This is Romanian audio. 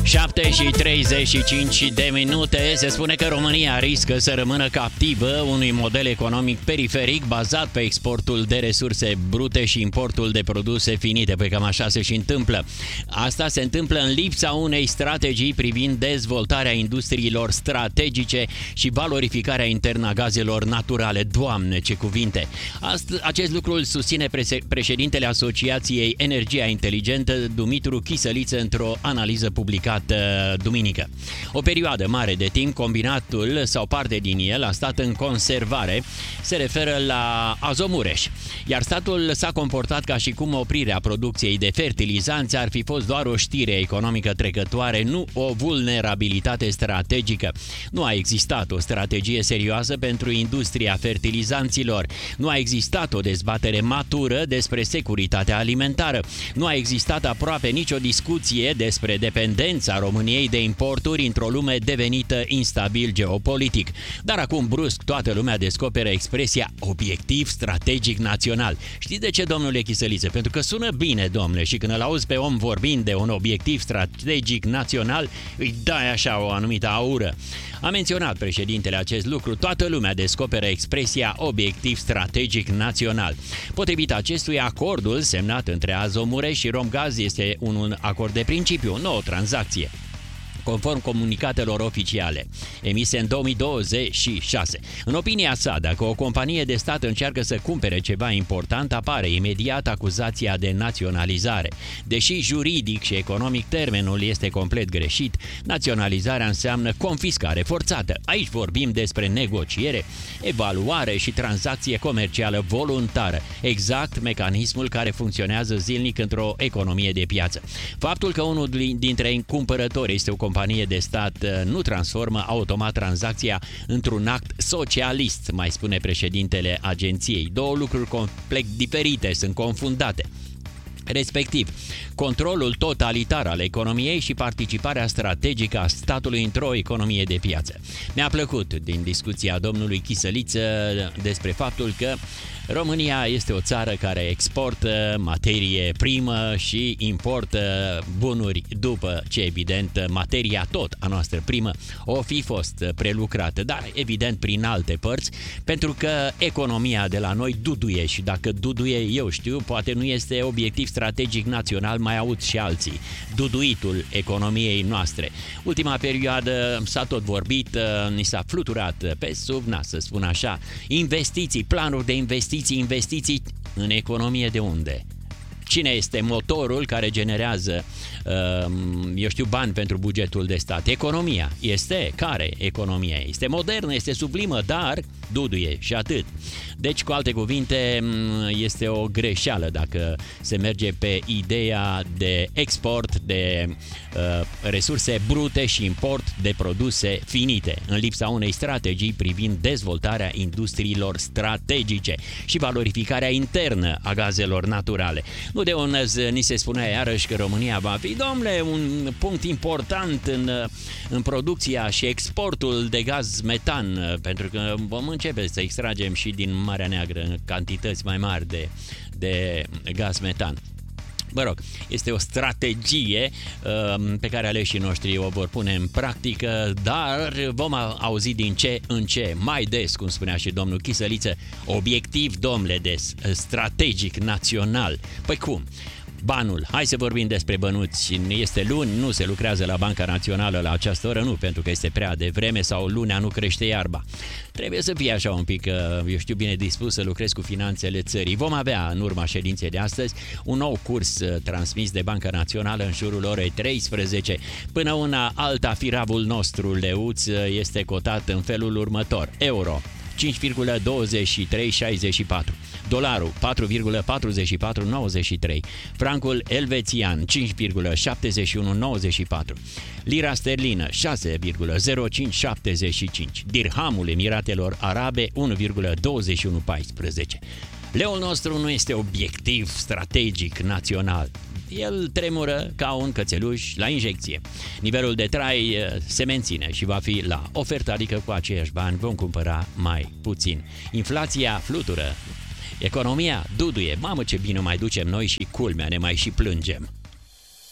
7:35 se spune că România riscă să rămână captivă unui model economic periferic bazat pe exportul de resurse brute și importul de produse finite. Păi cam așa se și întâmplă. Asta se întâmplă în lipsa unei strategii privind dezvoltarea industriilor strategice și valorificarea internă a gazelor naturale. Doamne, ce cuvinte! Acest lucru îl susține președintele Asociației Energia Inteligentă, Dumitru Chisăliță, într-o analiză publicată duminică. O perioadă mare de timp, combinatul sau parte din el a stat în conservare, se referă la Azomureș, iar statul s-a comportat ca și cum oprirea producției de fertilizanți ar fi fost doar o știre economică trecătoare, nu o vulnerabilitate strategică. Nu a existat o strategie serioasă pentru industria fertilizanților, nu a existat o dezbatere matură despre securitatea alimentară, nu a existat aproape nicio discuție despre dependența României de importuri într-o lume devenită instabil geopolitic. Dar acum, brusc, toată lumea descoperă expresia obiectiv strategic național. Știți de ce, domnule Chisăliță? Pentru că sună bine, domnule, și când îl auzi pe om vorbind de un obiectiv strategic național, îi dai așa o anumită aură. A menționat președintele acest lucru, toată lumea descoperă expresia obiectiv strategic național. Potrivit acestuia, acordul semnat între Azomureș și Romgaz este un acord de principiu, nu o tranzacție, conform comunicatelor oficiale emise în 2026. În opinia sa, dacă o companie de stat încearcă să cumpere ceva important, apare imediat acuzația de naționalizare. Deși juridic și economic termenul este complet greșit, naționalizarea înseamnă confiscare forțată. Aici vorbim despre negociere, evaluare și tranzacție comercială voluntară, exact mecanismul care funcționează zilnic într-o economie de piață. Faptul că unul dintre cumpărători este o companie de stat nu transformă automat tranzacția într-un act socialist, mai spune președintele agenției. Două lucruri complet diferite sunt confundate. Respectiv, controlul totalitar al economiei și participarea strategică a statului într-o economie de piață. Mi-a plăcut din discuția domnului Chisăliță despre faptul că România este o țară care exportă materie primă și importă bunuri după ce, evident, materia tot a noastră primă o fi fost prelucrată, dar evident prin alte părți, pentru că economia de la noi duduie și dacă duduie, eu știu, poate nu este obiectiv strategic național, mai aud și alții. Duduitul economiei noastre. Ultima perioadă s-a tot vorbit, ni s-a fluturat pe sub nas, să spun așa, investiții, planuri de investiții în economie de unde? Cine este motorul care generează, bani pentru bugetul de stat? Economia. Este? Care economia? Este modernă, este sublimă, dar duduie și atât. Deci, cu alte cuvinte, este o greșeală dacă se merge pe ideea de export de resurse brute și import de produse finite, în lipsa unei strategii privind dezvoltarea industriilor strategice și valorificarea internă a gazelor naturale. Nu de unde ni se spunea iarăși că România va fi, domnule, un punct important în producția și exportul de gaz metan, pentru că vom începe să extragem și din Marea Neagră în cantități mai mari de gaz metan. Mă rog, este o strategie pe care aleșii noștri o vor pune în practică, dar vom auzi din ce în ce mai des, cum spunea și domnul Chisăliță, obiectiv, domnule, de strategic național. Păi cum? Banul. Hai să vorbim despre bănuți. Este luni, nu se lucrează la Banca Națională la această oră, nu pentru că este prea devreme sau lunea nu crește iarba. Trebuie să fie așa un pic, bine dispus să lucrezi cu finanțele țării. Vom avea, în urma ședinței de astăzi, un nou curs transmis de Banca Națională în jurul orei 13. Până una alta, firavul nostru, leuț, este cotat în felul următor. Euro 5,2364, dolarul 4,4493, francul elvețian 5,7194, lira sterlină 6,0575, dirhamul Emiratelor Arabe 1,2114. Leul nostru nu este obiectiv strategic național. El tremură ca un cățeluș la injecție. Nivelul de trai se menține și va fi la ofertă, adică cu aceiași bani vom cumpăra mai puțin. Inflația flutură. Economia duduie. Mamă, ce bine mai ducem noi și culmea, ne mai și plângem.